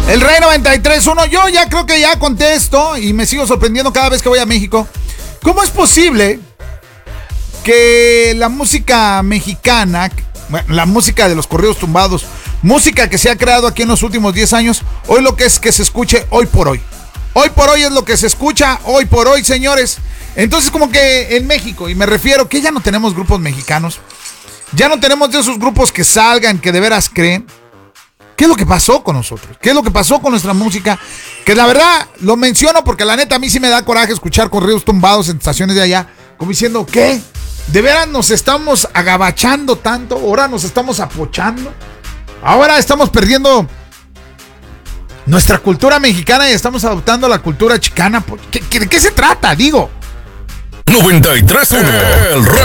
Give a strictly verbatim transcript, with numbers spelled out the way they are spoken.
El Rey noventa y tres punto uno, yo ya creo que ya contesto y me sigo sorprendiendo cada vez que voy a México. ¿Cómo es posible que la música mexicana, bueno, la música de los corridos tumbados, música que se ha creado aquí en los últimos diez años, hoy lo que es que se escuche hoy por hoy? Hoy por hoy es lo que se escucha, hoy por hoy, señores. Entonces, como que en México, y me refiero que ya no tenemos grupos mexicanos, ya no tenemos de esos grupos que salgan, que de veras creen. ¿Qué es lo que pasó con nosotros? ¿Qué es lo que pasó con nuestra música? Que la verdad lo menciono porque la neta a mí sí me da coraje escuchar corridos tumbados en estaciones de allá, como diciendo, ¿qué? ¿De veras nos estamos agabachando tanto? ¿Ahora nos estamos apochando? ¿Ahora estamos perdiendo nuestra cultura mexicana y estamos adoptando la cultura chicana? ¿Qué, qué, ¿De qué se trata? Digo. noventa y tres punto uno El Rey.